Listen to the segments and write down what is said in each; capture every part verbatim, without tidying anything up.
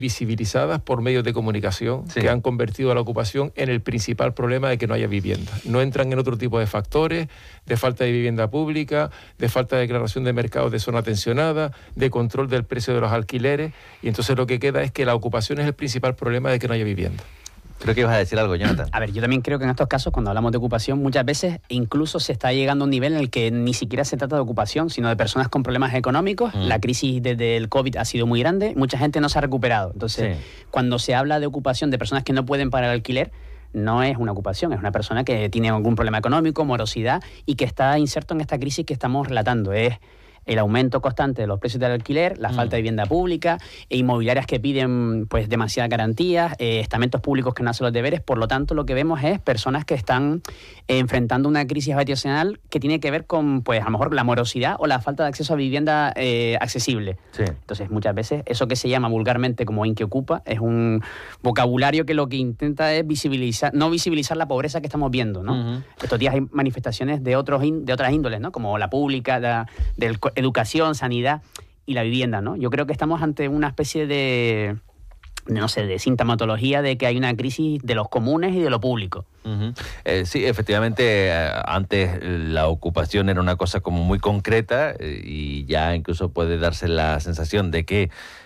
visibilizadas por medios de comunicación, sí, que han convertido a la ocupación en el principal problema de que no haya vivienda. No entran en otro tipo de factores, de falta de vivienda pública, de falta de declaración de mercados de zona tensionada, de control del precio de los alquileres, y entonces lo que queda es que la ocupación es el principal problema de que no haya vivienda. Creo que ibas a decir algo, Jonathan. A ver, yo también creo que en estos casos, cuando hablamos de ocupación, muchas veces incluso se está llegando a un nivel en el que ni siquiera se trata de ocupación, sino de personas con problemas económicos. Mm. La crisis desde el COVID ha sido muy grande, mucha gente no se ha recuperado. Entonces, sí, cuando se habla de ocupación de personas que no pueden pagar el alquiler, no es una ocupación, es una persona que tiene algún problema económico, morosidad, y que está inserto en esta crisis que estamos relatando. Es el aumento constante de los precios del alquiler, la mm. falta de vivienda pública, e inmobiliarias que piden pues demasiadas garantías, eh, estamentos públicos que no hacen los deberes. Por lo tanto, lo que vemos es personas que están eh, enfrentando una crisis habitacional que tiene que ver con, pues a lo mejor, la morosidad o la falta de acceso a vivienda eh, accesible. Sí. Entonces, muchas veces, eso que se llama vulgarmente como inquiocupa es un vocabulario que lo que intenta es visibilizar, no visibilizar la pobreza que estamos viendo, ¿no? Uh-huh. Estos días hay manifestaciones de otros de otras índoles, ¿no? Como la pública, la, del educación, sanidad y la vivienda, ¿no? Yo creo que estamos ante una especie de, de, no sé, de sintomatología de que hay una crisis de los comunes y de lo público. Uh-huh. Eh, sí, efectivamente, eh, antes la ocupación era una cosa como muy concreta eh, y ya incluso puede darse la sensación de que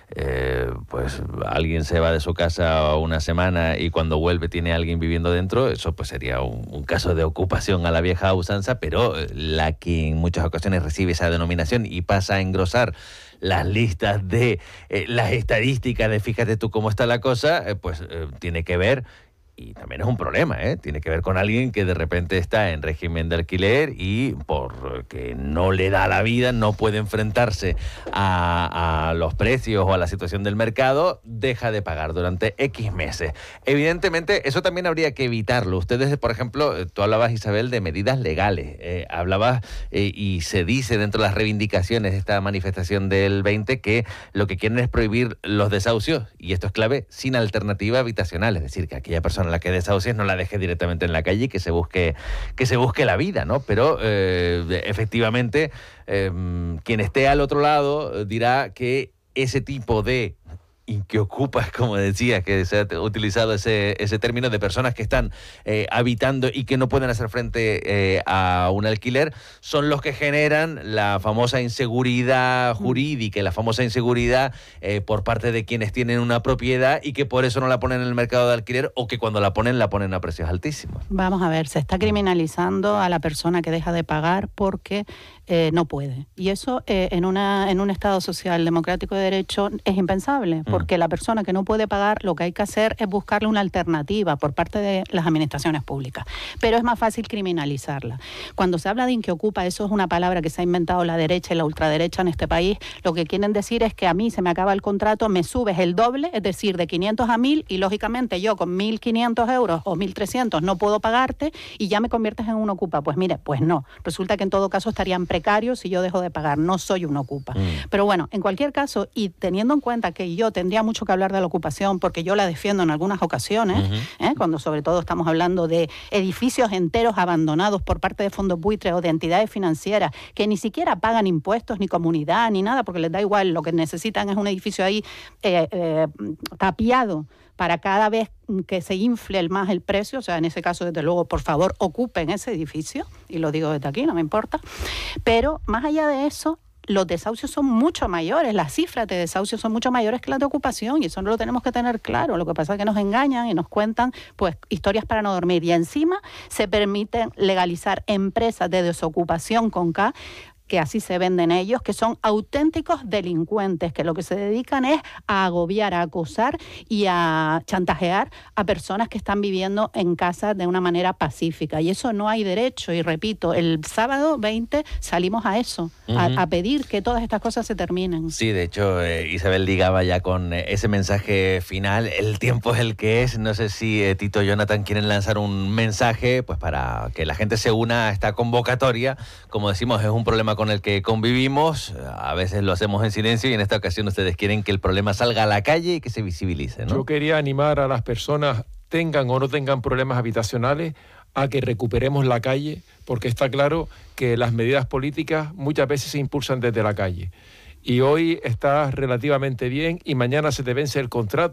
Eh, pues alguien se va de su casa una semana y cuando vuelve tiene a alguien viviendo dentro. Eso pues sería un, un caso de ocupación a la vieja usanza, pero la que en muchas ocasiones recibe esa denominación y pasa a engrosar las listas de eh, las estadísticas de fíjate tú cómo está la cosa, eh, pues eh, tiene que ver. Y también es un problema, ¿eh? Tiene que ver con alguien que de repente está en régimen de alquiler y porque no le da la vida, no puede enfrentarse a, a los precios o a la situación del mercado, deja de pagar durante X meses. Evidentemente, eso también habría que evitarlo. Ustedes, por ejemplo, tú hablabas, Isabel, de medidas legales. Eh, hablabas eh, y se dice dentro de las reivindicaciones de esta manifestación del veinte que lo que quieren es prohibir los desahucios, y esto es clave, sin alternativa habitacional. Es decir, que aquella persona a la que desahucies no la deje directamente en la calle y que se busque, que se busque la vida, ¿no? Pero eh, efectivamente, eh, quien esté al otro lado dirá que ese tipo de inquiocupas, como decía, que se ha utilizado ese, ese término, de personas que están eh, habitando y que no pueden hacer frente eh, a un alquiler, son los que generan la famosa inseguridad jurídica y la famosa inseguridad eh, por parte de quienes tienen una propiedad y que por eso no la ponen en el mercado de alquiler, o que cuando la ponen, la ponen a precios altísimos. Vamos a ver, se está criminalizando a la persona que deja de pagar porque eh, no puede. Y eso eh, en, una, en un Estado social democrático de derecho es impensable, porque la persona que no puede pagar, lo que hay que hacer es buscarle una alternativa por parte de las administraciones públicas. Pero es más fácil criminalizarla. Cuando se habla de inquiocupa, eso es una palabra que se ha inventado la derecha y la ultraderecha en este país. Lo que quieren decir es que a mí se me acaba el contrato, me subes el doble, es decir, de quinientos a mil, y lógicamente yo con mil quinientos euros o mil trescientos no puedo pagarte y ya me conviertes en un ocupa. Pues mire, pues no. Resulta que en todo caso estarían precarios si yo dejo de pagar. No soy un ocupa. Mm. Pero bueno, en cualquier caso, y teniendo en cuenta que yo tendría mucho que hablar de la ocupación, porque yo la defiendo en algunas ocasiones, uh-huh. ¿eh? Cuando sobre todo estamos hablando de edificios enteros abandonados por parte de fondos buitres o de entidades financieras que ni siquiera pagan impuestos, ni comunidad, ni nada, porque les da igual, lo que necesitan es un edificio ahí eh, eh, tapiado para cada vez que se infle el más el precio. O sea, en ese caso, desde luego, por favor, ocupen ese edificio, y lo digo desde aquí, no me importa. Pero más allá de eso, los desahucios son mucho mayores, las cifras de desahucios son mucho mayores que las de ocupación, y eso no lo tenemos que tener claro. Lo que pasa es que nos engañan y nos cuentan pues historias para no dormir, y encima se permiten legalizar empresas de desocupación con K, que así se venden ellos, que son auténticos delincuentes, que lo que se dedican es a agobiar, a acosar y a chantajear a personas que están viviendo en casa de una manera pacífica. Y eso no hay derecho. Y repito, el sábado veinte salimos a eso, uh-huh. a, a pedir que todas estas cosas se terminen. Sí, de hecho, eh, Isabel ligaba ya con eh, ese mensaje final. El tiempo es el que es. No sé si eh, Tito y Jonathan quieren lanzar un mensaje pues para que la gente se una a esta convocatoria. Como decimos, es un problema con el que convivimos, a veces lo hacemos en silencio, y en esta ocasión ustedes quieren que el problema salga a la calle y que se visibilice, ¿no? Yo quería animar a las personas, tengan o no tengan problemas habitacionales, a que recuperemos la calle, porque está claro que las medidas políticas muchas veces se impulsan desde la calle. Y hoy está relativamente bien y mañana se te vence el contrato.